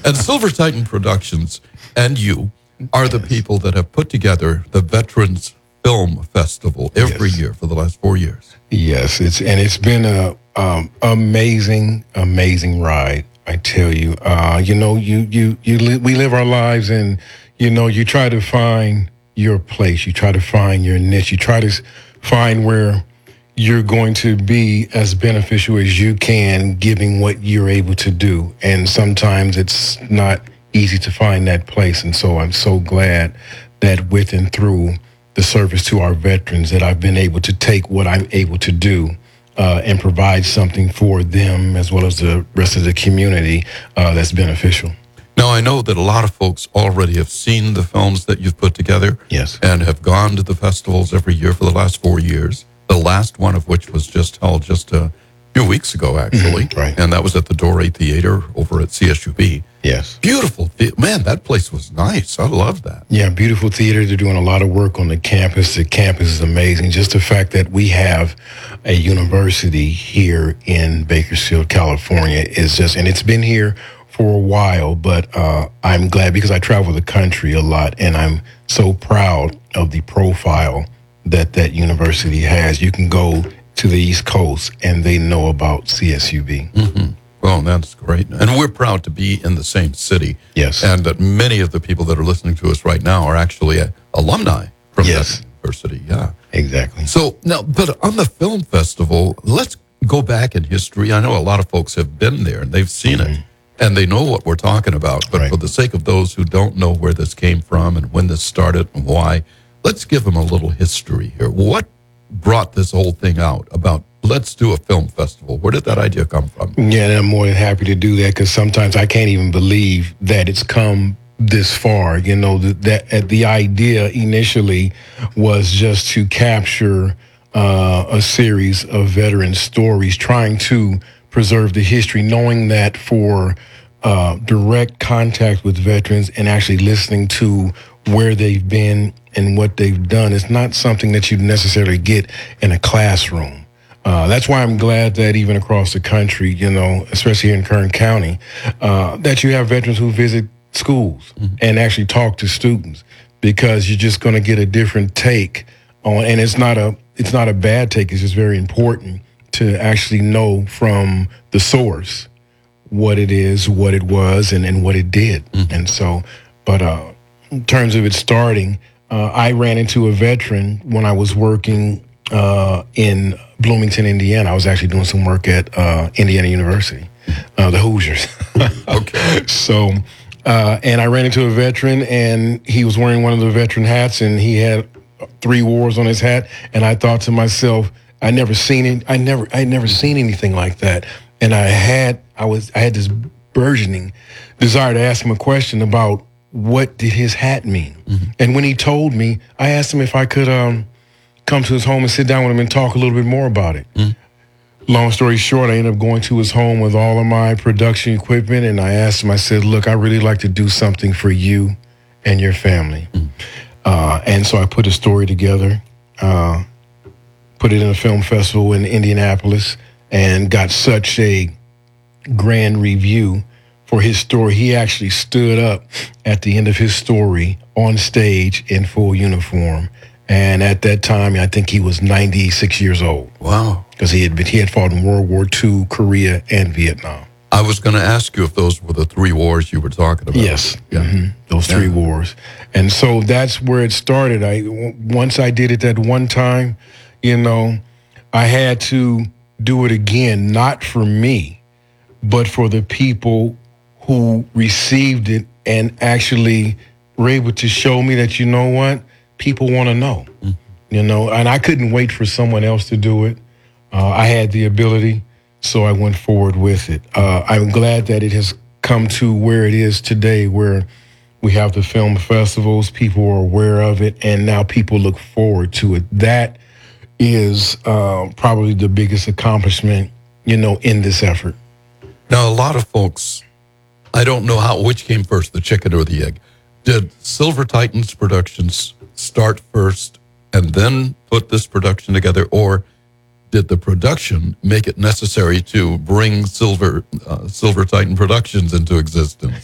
And Silver Titan Productions and you are the people that have put together the Veterans Film Festival every year for the last 4 years. Yes, it's been a amazing ride. I tell you, we live our lives, and you try to find your place, you try to find your niche, you try to find where you're going to be as beneficial as you can, giving what you're able to do. And sometimes it's not easy to find that place. And so I'm so glad that with and through the service to our veterans that I've been able to take what I'm able to do and provide something for them as well as the rest of the community that's beneficial. Now, I know that a lot of folks already have seen the films that you've put together. Yes. And have gone to the festivals every year for the last 4 years. The last one of which was just held just a few weeks ago, actually. Mm-hmm, right. And that was at the Doré Theater over at CSUB. Yes. Beautiful. Man, that place was nice. I love that. Yeah, beautiful theater. They're doing a lot of work on the campus. The campus is amazing. Just the fact that we have a university here in Bakersfield, California is just, and it's been here for a while, but I'm glad because I travel the country a lot, and I'm so proud of the profile that university has. You can go to the East Coast and they know about CSUB. Mm-hmm. Well, that's great. And we're proud to be in the same city. Yes. And that many of the people that are listening to us right now are actually alumni from Yes. that university. Yeah. Exactly. So now, but on the film festival, let's go back in history. I know a lot of folks have been there and they've seen it and they know what we're talking about. But Right. for the sake of those who don't know where this came from and when this started and why, let's give them a little history here. What brought this whole thing out about let's do a film festival? Where did that idea come from? Yeah, and I'm more than happy to do that because sometimes I can't even believe that it's come this far. The idea initially was just to capture a series of veteran stories, trying to preserve the history, knowing that for direct contact with veterans and actually listening to where they've been and what they've done is not something that you necessarily get in a classroom. That's why I'm glad that even across the country, especially here in Kern County, that you have veterans who visit schools and actually talk to students, because you're just going to get a different take on, and it's not a bad take. It's just very important to actually know from the source what it is, what it was, and what it did. And so, but in terms of it starting, I ran into a veteran when I was working in Bloomington, Indiana. I was actually doing some work at Indiana University, the Hoosiers. Okay. So, and I ran into a veteran, and he was wearing one of the veteran hats, and he had 3 wars on his hat. And I thought to myself, I never seen seen anything like that. And I had this burgeoning desire to ask him a question about what did his hat mean. And when he told me, I asked him if I could come to his home and sit down with him and talk a little bit more about it. Long story short, I ended up going to his home with all of my production equipment, and I asked him, I said, look, I really like to do something for you and your family. And so I put a story together, put it in a film festival in Indianapolis, and got such a grand review for his story. He actually stood up at the end of his story on stage in full uniform. And at that time, I think he was 96 years old. Wow. Because he had fought in World War II, Korea, and Vietnam. I was going to ask you if those were the 3 wars you were talking about. Yes. Yeah. Those 3 wars. And so that's where it started. Once I did it that one time, I had to do it again, not for me, but for the people who received it and actually were able to show me that, you know what, people want to know, and I couldn't wait for someone else to do it. I had the ability, so I went forward with it. I'm glad that it has come to where it is today, where we have the film festivals, people are aware of it, and now people look forward to it. That is probably the biggest accomplishment, in this effort. Now, a lot of folks, I don't know which came first, the chicken or the egg. Did Silver Titans Productions start first and then put this production together, or did the production make it necessary to bring Silver Titan Productions into existence?